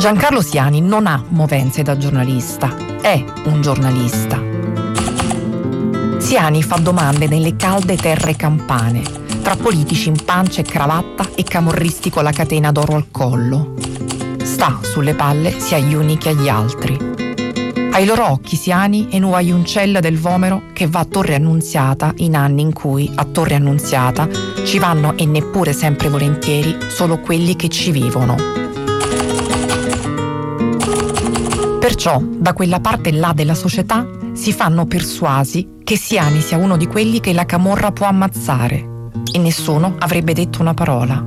Giancarlo Siani non ha movenze da giornalista, è un giornalista. Siani fa domande nelle calde terre campane, tra politici in pancia e cravatta e camorristi con la catena d'oro al collo. Sta sulle palle sia agli uni che agli altri. Ai loro occhi Siani è nuova Iuncella del Vomero che va a Torre Annunziata in anni in cui a Torre Annunziata ci vanno e neppure sempre volentieri solo quelli che ci vivono. Perciò, da quella parte là della società, si fanno persuasi che Siani sia uno di quelli che la camorra può ammazzare e nessuno avrebbe detto una parola.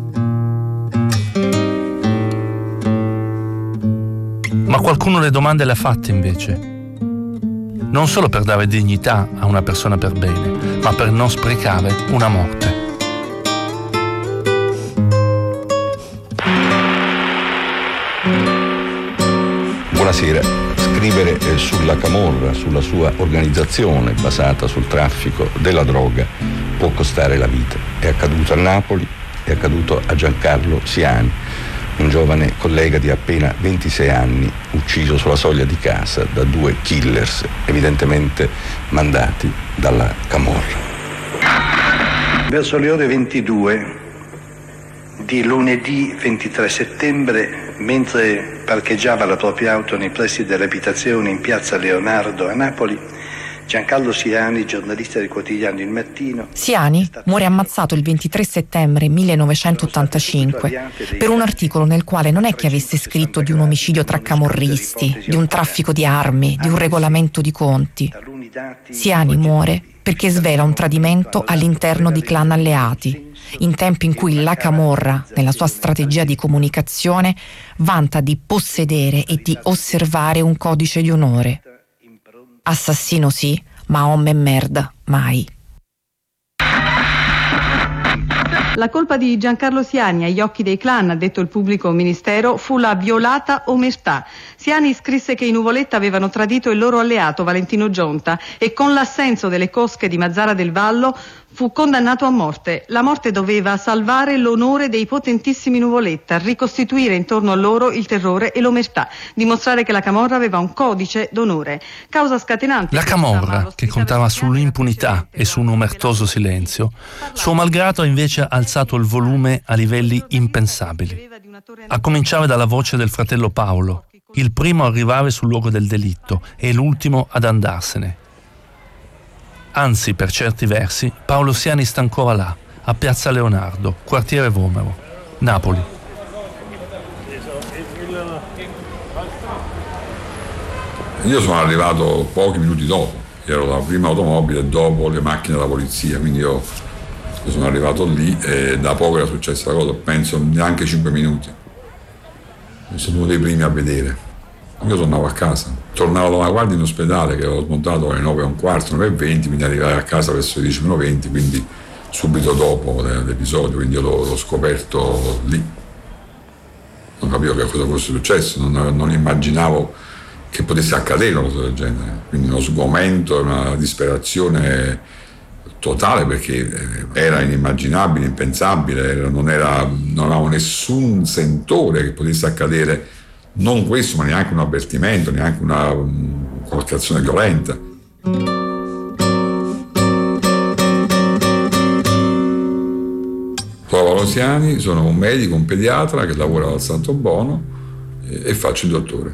Ma qualcuno le domande le ha fatte invece. Non solo per dare dignità a una persona per bene, ma per non sprecare una morte. Buonasera. Scrivere sulla camorra, sulla sua organizzazione basata sul traffico della droga può costare la vita. È accaduto a Napoli, è accaduto a Giancarlo Siani, un giovane collega di appena 26 anni, ucciso sulla soglia di casa da due killers, evidentemente mandati dalla camorra. Verso le ore 22 di lunedì 23 settembre, mentre parcheggiava la propria auto nei pressi dell'abitazione in piazza Leonardo a Napoli, Giancarlo Siani, giornalista del quotidiano Il Mattino. Siani muore ammazzato il 23 settembre 1985 per un articolo nel quale non è che avesse scritto di un omicidio tra camorristi, di un traffico di armi, di un regolamento di conti. Siani muore perché svela un tradimento all'interno di clan alleati, in tempi in cui la camorra, nella sua strategia di comunicazione, vanta di possedere e di osservare un codice di onore. Assassino sì, ma homme merda mai. La colpa di Giancarlo Siani agli occhi dei clan, ha detto il pubblico ministero, fu la violata omertà. Siani scrisse che i Nuvoletta avevano tradito il loro alleato Valentino Gionta e con l'assenso delle cosche di Mazzara del Vallo fu condannato a morte. La morte doveva salvare l'onore dei potentissimi Nuvoletta, ricostituire intorno a loro il terrore e l'omertà, dimostrare che la camorra aveva un codice d'onore. Causa scatenante. La camorra, che contava sull'impunità e su un omertoso silenzio, suo malgrado ha invece alzato il volume a livelli impensabili. A cominciare dalla voce del fratello Paolo, il primo a arrivare sul luogo del delitto e l'ultimo ad andarsene. Anzi, per certi versi, Paolo Siani sta ancora là, a Piazza Leonardo, quartiere Vomero, Napoli. Io sono arrivato pochi minuti dopo, ero la prima automobile dopo le macchine della polizia, quindi io sono arrivato lì e da poco era successa la cosa, penso neanche 5 minuti. Sono uno dei primi a vedere. Io tornavo a casa, tornavo dalla guardia in ospedale che avevo smontato alle 9:15, 9:20, quindi arrivai a casa verso le 10:20, quindi subito dopo l'episodio, quindi io l'ho scoperto lì. Non capivo che cosa fosse successo, non immaginavo che potesse accadere una cosa del genere, quindi uno sgomento, una disperazione totale perché era inimmaginabile, impensabile, non avevo nessun sentore che potesse accadere. Non questo, ma neanche un avvertimento, neanche qualche azione violenta. Sono Paolo Siani, sono un medico, un pediatra che lavora al Santo Bono e faccio il dottore.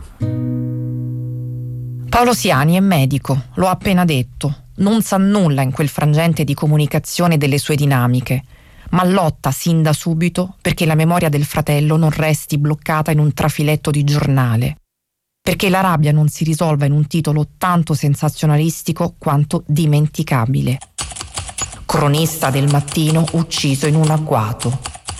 Paolo Siani è medico, l'ho appena detto. Non sa nulla in quel frangente di comunicazione delle sue dinamiche, ma lotta sin da subito perché la memoria del fratello non resti bloccata in un trafiletto di giornale, perché la rabbia non si risolva in un titolo tanto sensazionalistico quanto dimenticabile. Cronista del Mattino ucciso in un agguato.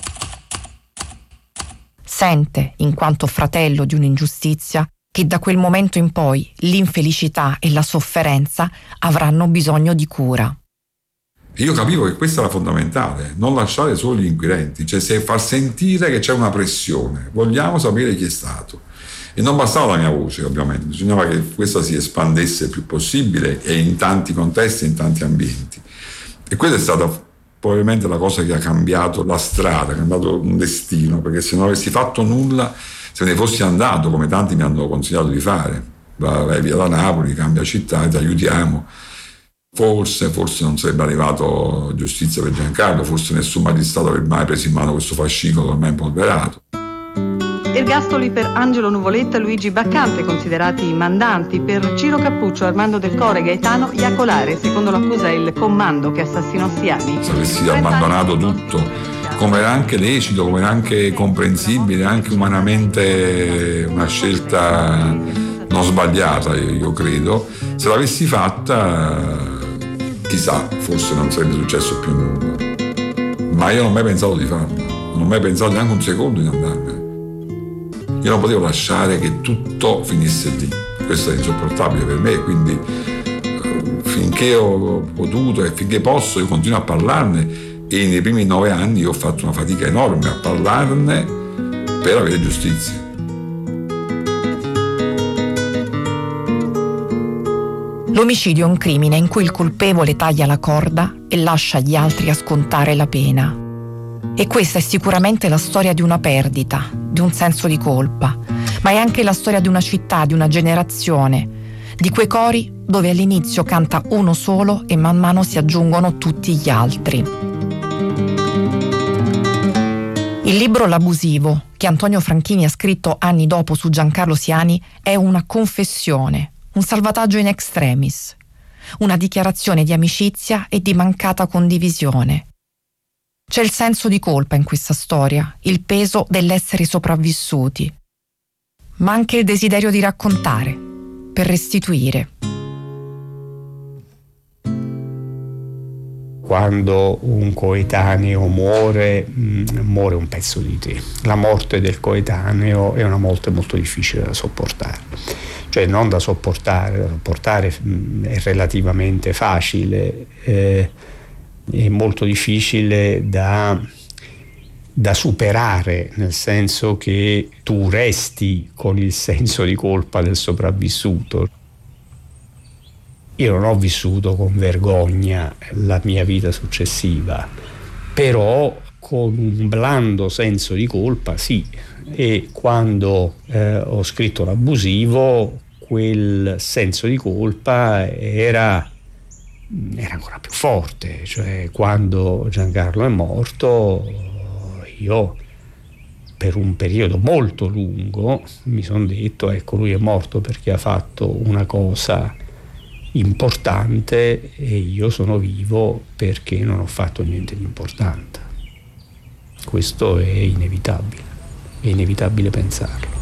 Sente, in quanto fratello di un'ingiustizia, che da quel momento in poi l'infelicità e la sofferenza avranno bisogno di cura. Io capivo che questo era fondamentale, non lasciare solo gli inquirenti, cioè far sentire che c'è una pressione, vogliamo sapere chi è stato. E non bastava la mia voce, ovviamente, bisognava che questa si espandesse il più possibile e in tanti contesti, in tanti ambienti. E questa è stata probabilmente la cosa che ha cambiato la strada, ha cambiato un destino, perché se non avessi fatto nulla se ne fossi andato, come tanti mi hanno consigliato di fare, vai via da Napoli, cambia città, ti aiutiamo. Forse non sarebbe arrivato giustizia per Giancarlo, forse nessun magistrato avrebbe mai preso in mano questo fascicolo ormai impolverato. Ergastoli per Angelo Nuvoletta e Luigi Baccante, considerati mandanti, per Ciro Cappuccio, Armando Del Core, Gaetano Iacolare. Secondo l'accusa è il comando che assassinò Siani. Se avessi abbandonato tutto, come era anche lecito, come era anche comprensibile, anche umanamente una scelta non sbagliata, io credo, se l'avessi fatta, chissà, forse non sarebbe successo più nulla. Ma io non ho mai pensato di farlo, non ho mai pensato neanche un secondo di andarmene. Io non potevo lasciare che tutto finisse lì, questo è insopportabile per me, quindi finché ho potuto e finché posso io continuo a parlarne, e nei primi 9 anni io ho fatto una fatica enorme a parlarne per avere giustizia. L'omicidio è un crimine in cui il colpevole taglia la corda e lascia gli altri a scontare la pena. E questa è sicuramente la storia di una perdita, di un senso di colpa, ma è anche la storia di una città, di una generazione, di quei cori dove all'inizio canta uno solo e man mano si aggiungono tutti gli altri. Il libro L'abusivo, che Antonio Franchini ha scritto anni dopo su Giancarlo Siani, è una confessione, un salvataggio in extremis, una dichiarazione di amicizia e di mancata condivisione. C'è il senso di colpa in questa storia, il peso dell'essere sopravvissuti, ma anche il desiderio di raccontare, per restituire. Quando un coetaneo muore un pezzo di te. La morte del coetaneo è una morte molto difficile da sopportare. Cioè non da sopportare è relativamente facile, è molto difficile da superare, nel senso che tu resti con il senso di colpa del sopravvissuto. Io non ho vissuto con vergogna la mia vita successiva, però con un blando senso di colpa sì, e quando ho scritto L'abusivo quel senso di colpa era ancora più forte, cioè quando Giancarlo è morto io per un periodo molto lungo mi sono detto ecco, lui è morto perché ha fatto una cosa importante e io sono vivo perché non ho fatto niente di importante. Questo è inevitabile pensarlo.